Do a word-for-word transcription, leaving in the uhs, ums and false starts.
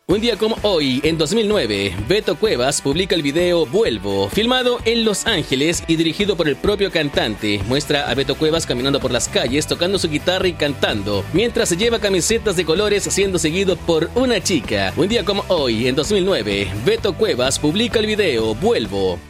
Un día como hoy, en dos mil nueve, Beto Cuevas publica el video Vuelvo, filmado en Los Ángeles y dirigido por el propio cantante. Muestra a Beto Cuevas caminando por las calles, tocando su guitarra y cantando, mientras se lleva camisetas de colores siendo seguido por una chica. Un día como hoy, en dos mil nueve, Beto Cuevas publica el video Vuelvo.